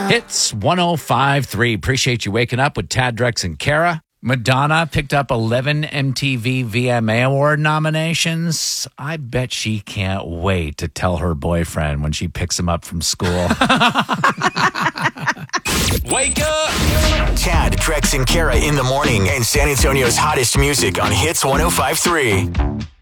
Hits 105.3. Appreciate you waking up with Tad, Drex, and Kara. Madonna picked up 11 MTV VMA Award nominations. I bet she can't wait to tell her boyfriend when she picks him up from school. Wake up! Tad, Drex, and Kara in the morning, and San Antonio's hottest music on Hits 105.3.